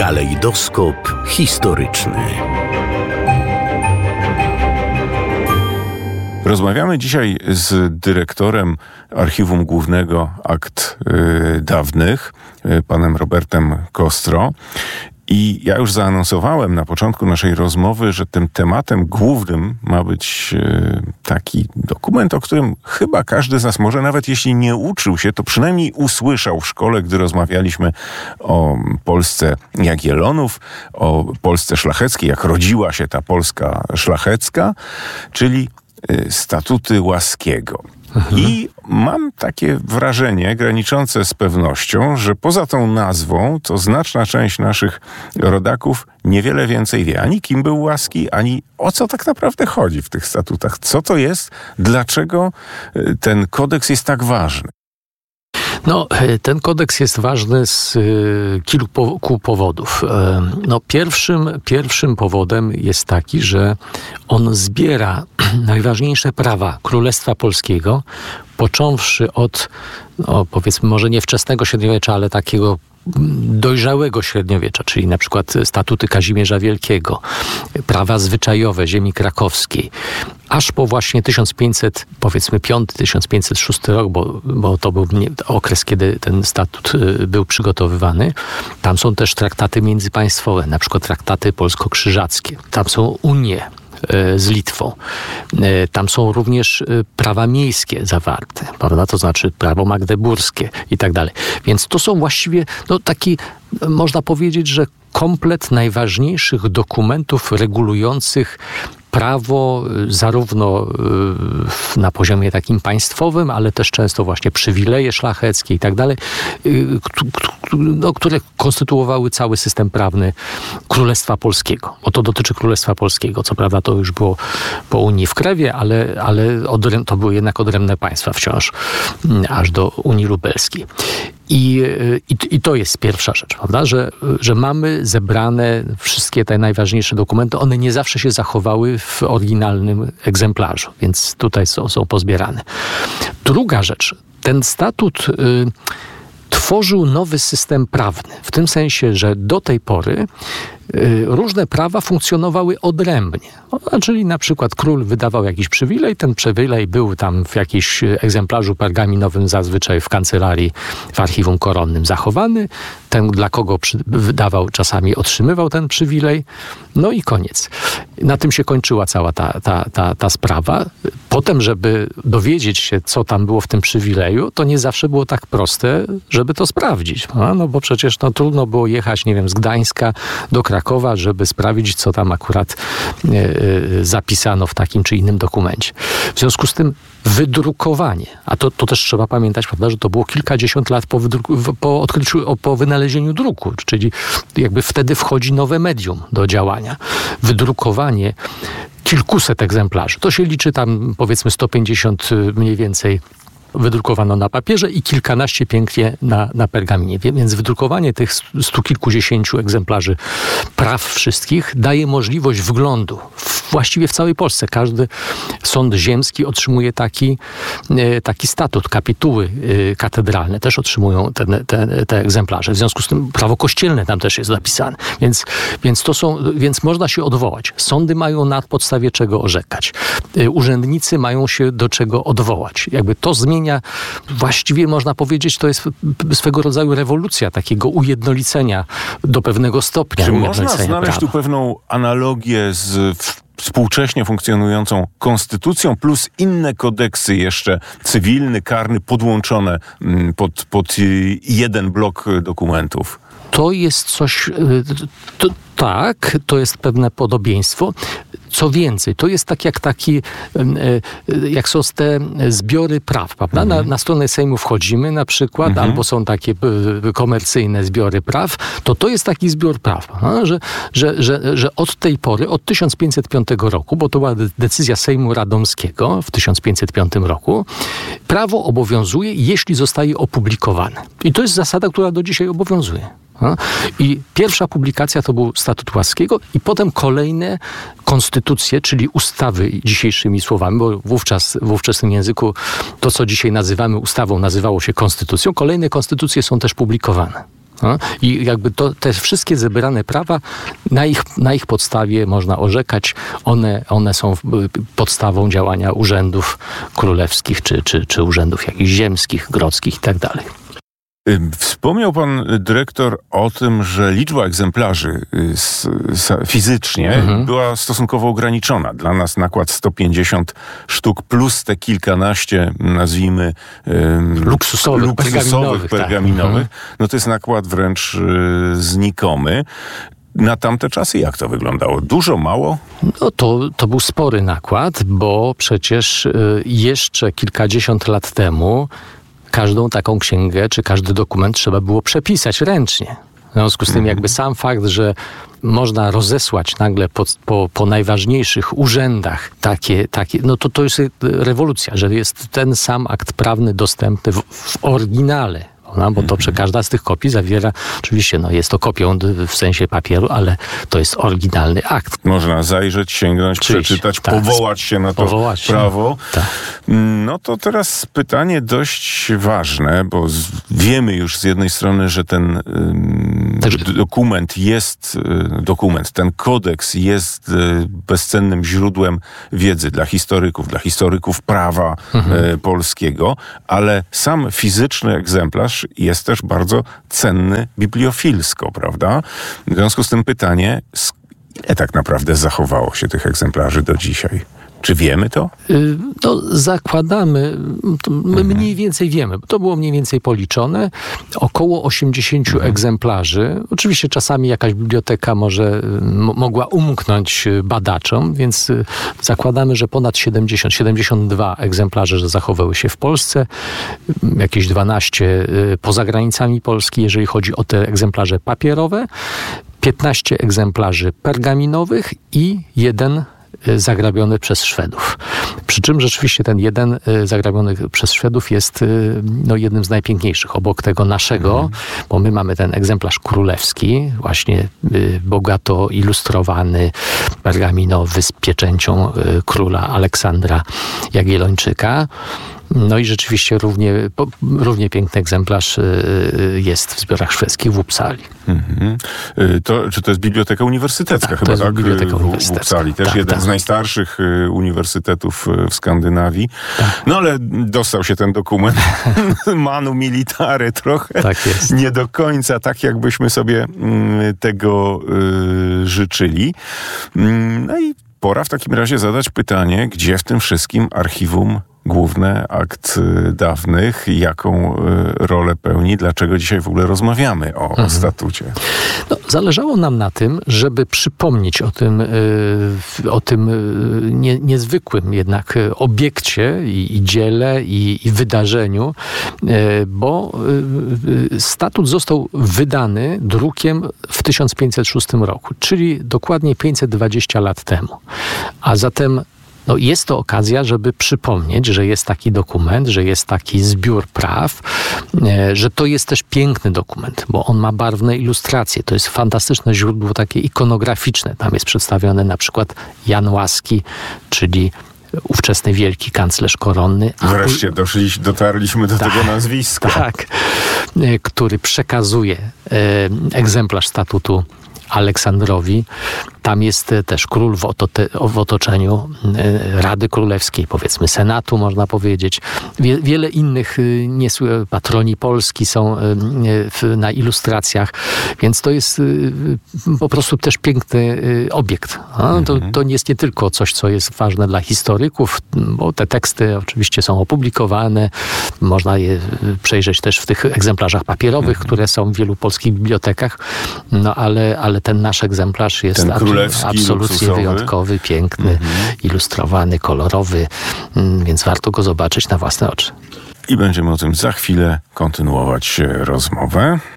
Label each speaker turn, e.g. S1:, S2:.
S1: Kalejdoskop historyczny.
S2: Rozmawiamy dzisiaj z dyrektorem Archiwum Głównego Akt Dawnych, panem Robertem Kostro. I ja już zaanonsowałem na początku naszej rozmowy, że tym tematem głównym ma być taki dokument, o którym chyba każdy z nas, może nawet jeśli nie uczył się, to przynajmniej usłyszał w szkole, gdy rozmawialiśmy o Polsce Jagiellonów, o Polsce szlacheckiej, jak rodziła się ta Polska szlachecka, czyli statuty Łaskiego. I mam takie wrażenie, graniczące z pewnością, że poza tą nazwą, to znaczna część naszych rodaków niewiele więcej wie. Ani kim był Łaski, ani o co tak naprawdę chodzi w tych statutach. Co to jest? Dlaczego ten kodeks jest tak ważny?
S3: No, ten kodeks jest ważny z kilku powodów. No, pierwszym powodem jest taki, że on zbiera najważniejsze prawa Królestwa Polskiego, począwszy od, powiedzmy, może nie wczesnego średniowiecza, ale takiego dojrzałego średniowiecza, czyli na przykład statuty Kazimierza Wielkiego, prawa zwyczajowe ziemi krakowskiej, aż po właśnie 1506 rok, bo to był okres, kiedy ten statut był przygotowywany. Tam są też traktaty międzypaństwowe, na przykład traktaty polsko-krzyżackie. Tam są unie z Litwą. Tam są również prawa miejskie zawarte, prawda? To znaczy prawo magdeburskie i tak dalej. Więc to są właściwie taki, można powiedzieć, że komplet najważniejszych dokumentów regulujących prawo zarówno na poziomie takim państwowym, ale też często właśnie przywileje szlacheckie i tak dalej, które konstytuowały cały system prawny Królestwa Polskiego. Bo to dotyczy Królestwa Polskiego. Co prawda to już było po Unii w krewie, ale to były jednak odrębne państwa wciąż, aż do Unii Lubelskiej. I to jest pierwsza rzecz, prawda? Że mamy zebrane wszystkie te najważniejsze dokumenty. One nie zawsze się zachowały w oryginalnym egzemplarzu, więc tutaj są pozbierane. Druga rzecz. Ten statut tworzył nowy system prawny. W tym sensie, że do tej pory różne prawa funkcjonowały odrębnie. Czyli na przykład król wydawał jakiś przywilej, ten przywilej był tam w jakimś egzemplarzu pergaminowym, zazwyczaj w kancelarii, w archiwum koronnym zachowany. Ten, dla kogo wydawał, czasami otrzymywał ten przywilej. No i koniec. Na tym się kończyła cała ta sprawa. Potem, żeby dowiedzieć się, co tam było w tym przywileju, to nie zawsze było tak proste, żeby to sprawdzić. No bo przecież trudno było jechać, nie wiem, z Gdańska do Krakowa, żeby sprawdzić, co tam akurat zapisano w takim czy innym dokumencie. W związku z tym wydrukowanie, a to też trzeba pamiętać, prawda, że to było kilkadziesiąt lat po wynalezieniu druku, czyli jakby wtedy wchodzi nowe medium do działania. Wydrukowanie kilkuset egzemplarzy. To się liczy tam, powiedzmy, 150 mniej więcej wydrukowano na papierze i kilkanaście pięknie na pergaminie. Więc wydrukowanie tych 100 kilkudziesięciu egzemplarzy praw wszystkich daje możliwość wglądu właściwie w całej Polsce. Każdy sąd ziemski otrzymuje taki statut. Kapituły katedralne też otrzymują te egzemplarze. W związku z tym prawo kościelne tam też jest zapisane. Więc można się odwołać. Sądy mają na podstawie czego orzekać. Urzędnicy mają się do czego odwołać. Jakby to zmienia, właściwie można powiedzieć, to jest swego rodzaju rewolucja takiego ujednolicenia do pewnego stopnia.
S2: Czy można znaleźć tu pewną analogię z współcześnie funkcjonującą konstytucją plus inne kodeksy jeszcze cywilny, karny podłączone pod jeden blok dokumentów?
S3: To jest coś... Tak, to jest pewne podobieństwo. Co więcej, to jest tak jak są te zbiory praw, prawda? Na stronę Sejmu wchodzimy na przykład, albo są takie komercyjne zbiory praw, to jest taki zbiór praw, że od tej pory, od 1505 roku, bo to była decyzja Sejmu Radomskiego w 1505 roku, prawo obowiązuje, jeśli zostaje opublikowane. I to jest zasada, która do dzisiaj obowiązuje. I pierwsza publikacja to był statut Łaskiego i potem kolejne konstytucje, czyli ustawy dzisiejszymi słowami, bo wówczas w ówczesnym języku to, co dzisiaj nazywamy ustawą, nazywało się konstytucją. Kolejne konstytucje są też publikowane. No? I jakby te wszystkie zebrane prawa, na ich podstawie można orzekać. One są podstawą działania urzędów królewskich, czy urzędów jakichś ziemskich, grodzkich i tak dalej.
S2: Wspomniał pan dyrektor o tym, że liczba egzemplarzy fizycznie była stosunkowo ograniczona. Dla nas nakład 150 sztuk plus te kilkanaście, nazwijmy,
S3: luksusowych
S2: pergaminowych. No to jest nakład wręcz znikomy. Na tamte czasy jak to wyglądało? Dużo, mało?
S3: No to był spory nakład, bo przecież jeszcze kilkadziesiąt lat temu każdą taką księgę, czy każdy dokument trzeba było przepisać ręcznie. W związku z tym jakby sam fakt, że można rozesłać nagle po najważniejszych urzędach takie, no to jest rewolucja, że jest ten sam akt prawny dostępny w oryginale. Bo to każda z tych kopii zawiera, oczywiście jest to kopią w sensie papieru, ale to jest oryginalny akt.
S2: Można zajrzeć, sięgnąć, przeczytać, powołać się na to prawo.
S3: Tak.
S2: No to teraz pytanie dość ważne, bo wiemy już z jednej strony, że ten ten kodeks jest bezcennym źródłem wiedzy dla historyków prawa polskiego, ale sam fizyczny egzemplarz jest też bardzo cenny bibliofilsko, prawda? W związku z tym pytanie, ile tak naprawdę zachowało się tych egzemplarzy do dzisiaj? Czy wiemy to?
S3: No, zakładamy, my mniej więcej wiemy, bo to było mniej więcej policzone. Około 80 egzemplarzy. Oczywiście czasami jakaś biblioteka mogła umknąć badaczom, więc zakładamy, że ponad 72 egzemplarze że zachowały się w Polsce, jakieś 12 poza granicami Polski, jeżeli chodzi o te egzemplarze papierowe, 15 egzemplarzy pergaminowych i 1 zagrabiony przez Szwedów. Przy czym rzeczywiście ten jeden zagrabiony przez Szwedów jest jednym z najpiękniejszych obok tego naszego, bo my mamy ten egzemplarz królewski, właśnie bogato ilustrowany, pergaminowy z pieczęcią króla Aleksandra Jagiellończyka. No i rzeczywiście równie piękny egzemplarz jest w zbiorach szwedzkich w Uppsali.
S2: Czy to jest Biblioteka Uniwersytecka?
S3: Tak,
S2: chyba,
S3: to jest Biblioteka
S2: w Uppsali. Też jeden z najstarszych uniwersytetów w Skandynawii. Tak. No ale dostał się ten dokument manu militare trochę.
S3: Tak jest.
S2: Nie do końca tak, jakbyśmy sobie tego życzyli. No i pora w takim razie zadać pytanie, gdzie w tym wszystkim archiwum główne akt dawnych, jaką rolę pełni, dlaczego dzisiaj w ogóle rozmawiamy o statucie?
S3: No, zależało nam na tym, żeby przypomnieć o tym niezwykłym jednak obiekcie i dziele i wydarzeniu, bo statut został wydany drukiem w 1506 roku, czyli dokładnie 520 lat temu. A zatem jest to okazja, żeby przypomnieć, że jest taki dokument, że jest taki zbiór praw, że to jest też piękny dokument, bo on ma barwne ilustracje. To jest fantastyczne źródło takie ikonograficzne. Tam jest przedstawiony na przykład Jan Łaski, czyli ówczesny wielki kanclerz koronny.
S2: Wreszcie dotarliśmy do tego nazwiska.
S3: Tak, który przekazuje egzemplarz statutu Aleksandrowi. Tam jest też król w otoczeniu Rady Królewskiej, powiedzmy Senatu, można powiedzieć. Wiele innych patroni Polski są na ilustracjach, więc to jest po prostu też piękny obiekt. To jest nie tylko coś, co jest ważne dla historyków, bo te teksty oczywiście są opublikowane. Można je przejrzeć też w tych egzemplarzach papierowych, które są w wielu polskich bibliotekach, ale ten nasz egzemplarz jest absolutnie
S2: luksusowy,
S3: wyjątkowy, piękny, ilustrowany, kolorowy, więc warto go zobaczyć na własne oczy.
S2: I będziemy o tym za chwilę kontynuować rozmowę.